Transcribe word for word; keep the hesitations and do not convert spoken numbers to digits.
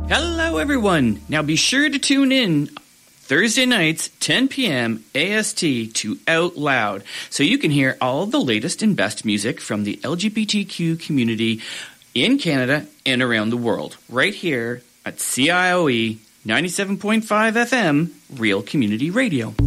Hello, everyone. Now be sure to tune in Thursday nights, ten p.m. A S T to Out Loud, so you can hear all the latest and best music from the L G B T Q community in Canada and around the world, right here at C I O E ninety-seven point five F M, Real Community Radio.